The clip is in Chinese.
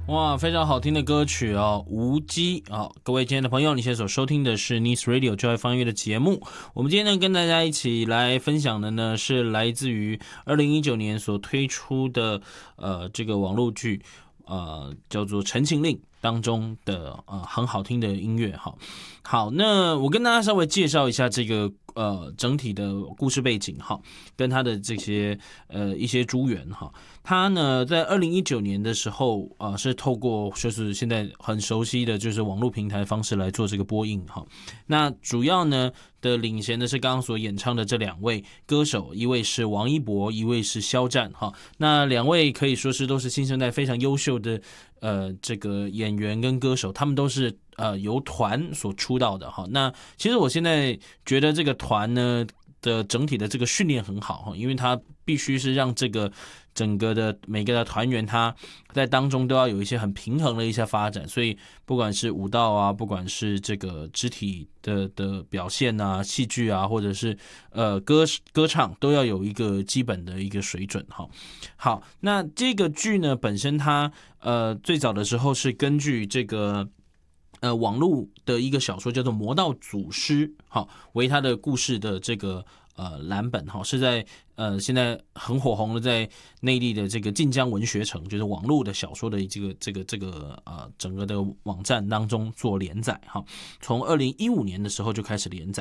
哇，非常好听的歌曲哦，无机哦。各位亲爱的朋友，你现在所收听的是 Nice Radio 教育方音乐的节目。我们今天呢，跟大家一起来分享的呢，是来自于2019年所推出的这个网络剧，叫做《陈情令》当中的很好听的音乐哈。好，那我跟大家稍微介绍一下这个整体的故事背景哈，跟他的这些一些珠缘哈。他呢在2019年的时候是透过就是现在很熟悉的就是网络平台方式来做这个播映哈。那主要呢的领衔的是刚刚所演唱的这两位歌手，一位是王一博，一位是肖战哈。那两位可以说是都是新生代非常优秀的这个演员跟歌手，他们都是由团所出道的哈。那其实我现在觉得这个团呢的整体的这个训练很好哈，因为他必须是让这个整个的每个的团员他在当中都要有一些很平衡的一些发展，所以不管是舞蹈啊，不管是这个肢体的表现啊，戏剧啊，或者是歌唱，都要有一个基本的一个水准哈。好，那这个剧呢本身它最早的时候是根据这个网络的一个小说叫做《魔道祖师》好为他的故事的这个蓝本哈，是在现在很火红的在内地的这个晋江文学城，就是网络的小说的这个整个的网站当中做连载哈，从2015年的时候就开始连载。